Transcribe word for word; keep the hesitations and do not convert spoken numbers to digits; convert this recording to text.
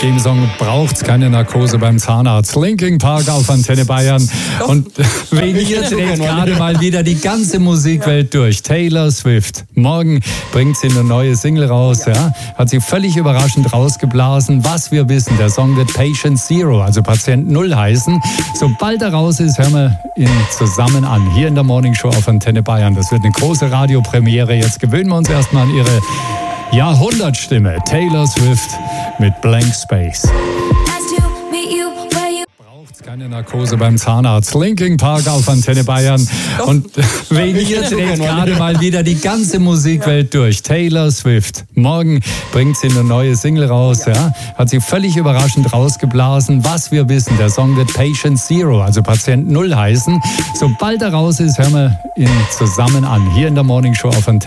dem Song braucht's keine Narkose beim Zahnarzt. Linkin Park auf Antenne Bayern. Und wegen ihr dreht gerade mal wieder die ganze Musikwelt durch. Taylor Swift. Morgen bringt sie eine neue Single raus. Ja? Hat sie völlig überraschend rausgeblasen. Was wir wissen, der Song wird Patient Zero, also Patient Null heißen. Sobald er raus ist, hören wir ihn zusammen an. Hier in der Morning Show auf Antenne Bayern. Das wird eine große Radiopremiere. Jetzt gewöhnen wir uns erstmal an ihre Jahrhundertstimme. Taylor Swift mit Blank Space. Braucht's keine Narkose beim Zahnarzt. Linkin Park auf Antenne Bayern. Und wegen ihr dreht gerade mal wieder die ganze Musikwelt durch. Taylor Swift. Morgen bringt sie eine neue Single raus. Ja? Hat sie völlig überraschend rausgeblasen. Was wir wissen, der Song wird Patient Zero, also Patient Null heißen. Sobald er raus ist, hören wir ihn zusammen an. Hier in der Morning Show auf Antenne.